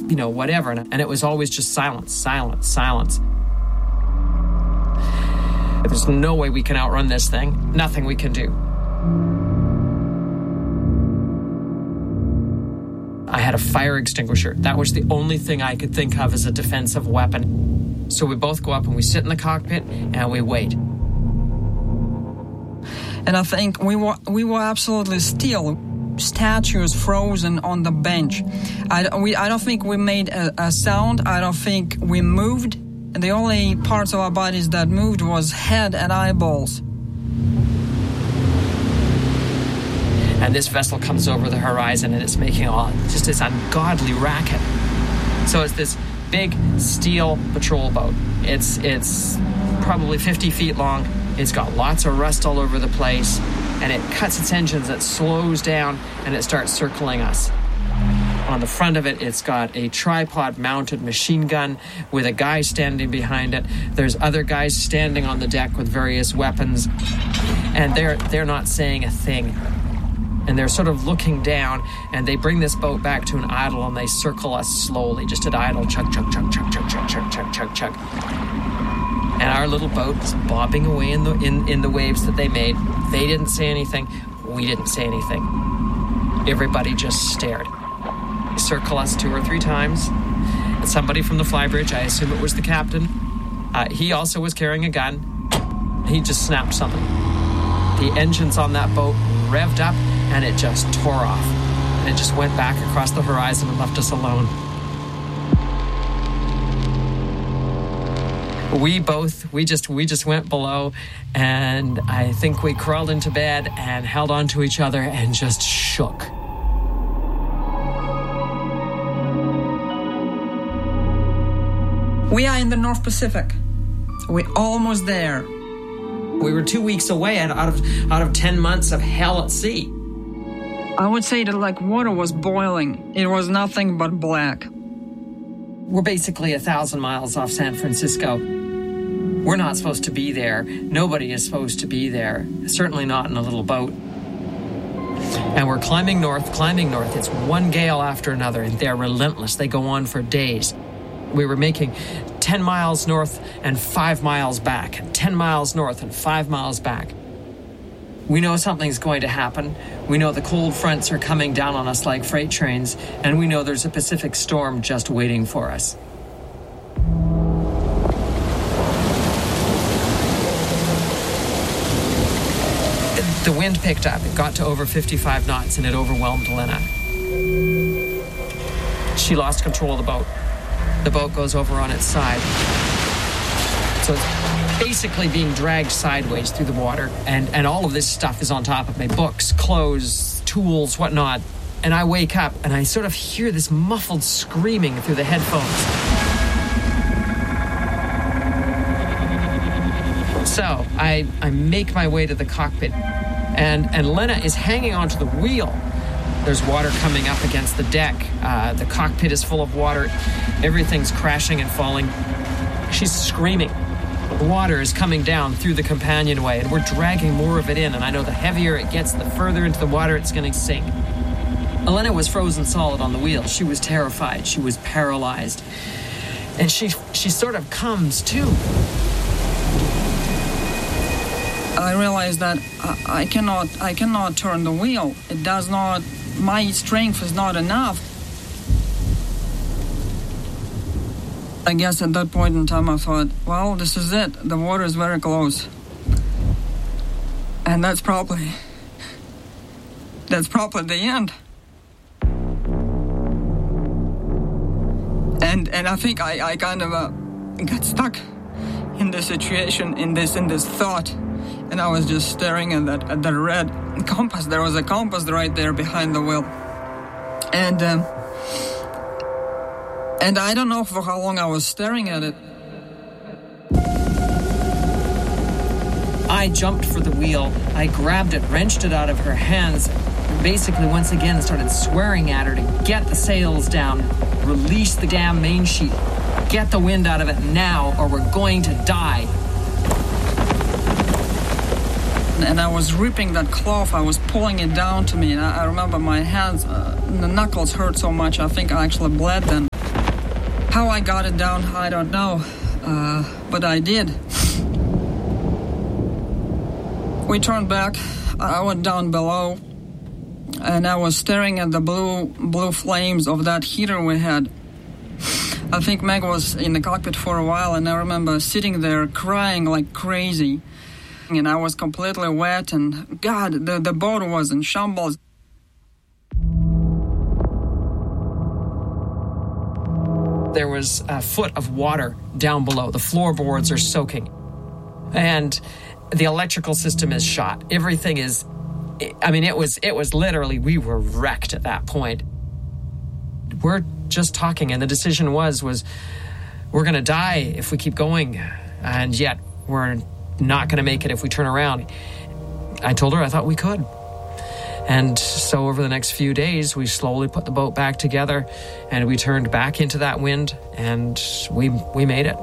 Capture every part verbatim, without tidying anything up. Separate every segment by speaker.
Speaker 1: you know, whatever. And it was always just silence, silence, silence. There's no way we can outrun this thing. Nothing we can do. I had a fire extinguisher. That was the only thing I could think of as a defensive weapon. So we both go up and we sit in the cockpit and we wait.
Speaker 2: And I think we were we were absolutely still, statues frozen on the bench. I, we, I don't think we made a, a sound. I don't think we moved. And the only parts of our bodies that moved was head and eyeballs.
Speaker 1: And this vessel comes over the horizon and it's making all just this ungodly racket. So it's this big steel patrol boat. It's it's probably fifty feet long. It's got lots of rust all over the place, and it cuts its engines, it slows down, and it starts circling us. On the front of it, it's got a tripod-mounted machine gun with a guy standing behind it. There's other guys standing on the deck with various weapons, and they're they're not saying a thing. And they're sort of looking down, and they bring this boat back to an idle, and they circle us slowly, just at idle, chug, chug, chug, chug, chug, chug, chug, chug, chug, chug. And our little boat is bobbing away in the in, in the waves that they made. They didn't say anything. We didn't say anything. Everybody just stared. They circle us two or three times. And somebody from the flybridge, I assume it was the captain, uh, he also was carrying a gun. He just snapped something. The engines on that boat revved up, and it just tore off. And it just went back across the horizon and left us alone. We both, we just we just went below, and I think we crawled into bed and held on to each other and just shook.
Speaker 2: We are in the North Pacific. We're almost there.
Speaker 1: We were two weeks away out of out of ten months of hell at sea.
Speaker 2: I would say that like water was boiling. It was nothing but black.
Speaker 1: We're basically a thousand miles off San Francisco. We're not supposed to be there. Nobody is supposed to be there. Certainly not in a little boat. And we're climbing north, climbing north. It's one gale after another, and they're relentless. They go on for days. We were making ten miles north and five miles back. ten miles north and five miles back. We know something's going to happen. We know the cold fronts are coming down on us like freight trains, and we know there's a Pacific storm just waiting for us. The wind picked up. It got to over fifty-five knots, and it overwhelmed Lena. She lost control of the boat. The boat goes over on its side. So it's basically being dragged sideways through the water, and, and all of this stuff is on top of me. Books, clothes, tools, whatnot. And I wake up, and I sort of hear this muffled screaming through the headphones. So I, I make my way to the cockpit, and, and Lena is hanging onto the wheel. There's water coming up against the deck. Uh, the cockpit is full of water. Everything's crashing and falling. She's screaming. The water is coming down through the companionway, and we're dragging more of it in, and I know the heavier it gets, the further into the water it's going to sink. Elena was frozen solid on the wheel. She was terrified. She was paralyzed. And she she sort of comes to.
Speaker 2: I realized that I, I cannot I cannot turn the wheel. It does not, my strength is not enough. I guess at that point in time I thought, well, this is it. The water is very close. And that's probably, that's probably the end. And and I think I, I kind of uh, got stuck in this situation, in this in this thought. And I was just staring at that at that red compass. There was a compass right there behind the wheel. And um, and I don't know for how long I was staring at it.
Speaker 1: I jumped for the wheel. I grabbed it, wrenched it out of her hands, and basically once again started swearing at her to get the sails down, release the damn main sheet, get the wind out of it now or we're going to die.
Speaker 2: And I was ripping that cloth, I was pulling it down to me, and I, I remember my hands, uh, the knuckles hurt so much, I think I actually bled then. How I got it down, I don't know, uh, but I did. We turned back. I went down below, and I was staring at the blue blue flames of that heater we had. I think Meg was in the cockpit for a while, and I remember sitting there crying like crazy. And I was completely wet, and God, the, the boat was in shambles.
Speaker 1: There was a foot of water down below. The floorboards are soaking. And the electrical system is shot. Everything is... I mean, it was it was literally... We were wrecked at that point. We're just talking, and the decision was, was we're going to die if we keep going. And yet, we're not going to make it if we turn around. I told her I thought we could. And so over the next few days, we slowly put the boat back together, and we turned back into that wind, and we we made it.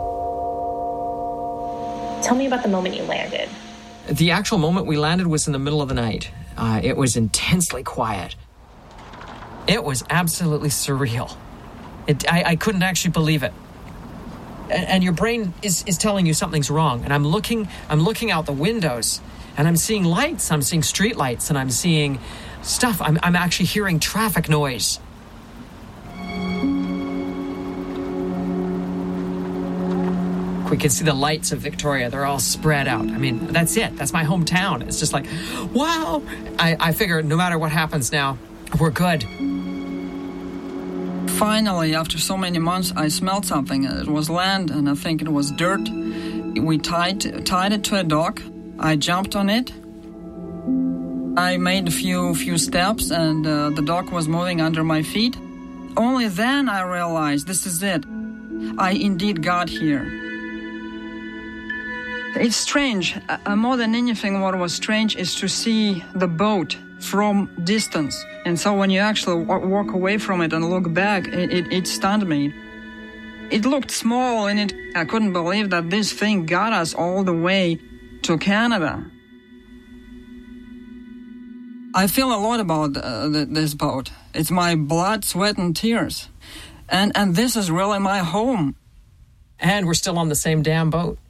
Speaker 3: Tell me about the moment you landed.
Speaker 1: The actual moment we landed was in the middle of the night. Uh, it was intensely quiet. It was absolutely surreal. It, I, I couldn't actually believe it. And, and your brain is, is telling you something's wrong. And I'm looking, I'm looking out the windows, and I'm seeing lights, I'm seeing street lights, and I'm seeing stuff. I'm, I'm actually hearing traffic noise. We can see the lights of Victoria. They're all spread out. I mean, that's it. That's my hometown. It's just like, wow. I, I figure no matter what happens now, we're good.
Speaker 2: Finally, after so many months, I smelled something. It was land, and I think it was dirt. We tied, tied it to a dock. I jumped on it. I made a few few steps, and uh, the dock was moving under my feet. Only then I realized this is it. I indeed got here. It's strange. Uh, more than anything, what was strange is to see the boat from distance. And so when you actually w- walk away from it and look back, it, it, it stunned me. It looked small, and it, I couldn't believe that this thing got us all the way to Canada. I feel a lot about uh, th- this boat. It's my blood, sweat, and tears. And, and this is really my home.
Speaker 1: And we're still on the same damn boat.